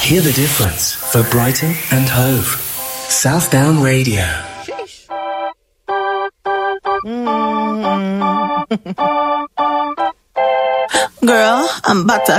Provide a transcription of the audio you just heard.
Hear the difference for Brighton and Hove. Southdown Radio. Girl, I'm about to